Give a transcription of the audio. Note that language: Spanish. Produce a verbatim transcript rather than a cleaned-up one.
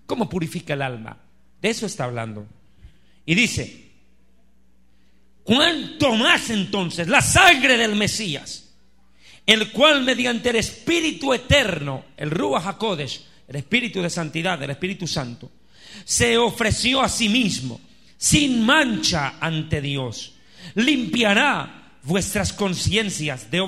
¿Cómo purifica el alma? De eso está hablando. Y dice, cuánto más entonces la sangre del Mesías, el cual mediante el Espíritu eterno, el Ruach HaKodesh, el Espíritu de santidad, el Espíritu Santo, se ofreció a sí mismo sin mancha ante Dios, limpiará vuestras conciencias de